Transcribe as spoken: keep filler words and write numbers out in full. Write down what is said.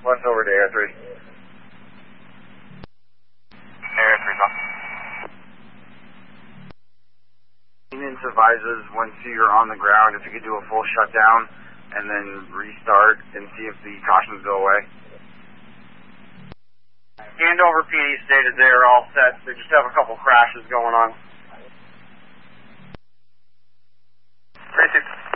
West over to Air three. Air three, go. Maintenance advises once you're on the ground, if you could do a full shutdown and then restart and see if the cautions go away. Andover P D stated they are all set. They just have a couple crashes going on. three six.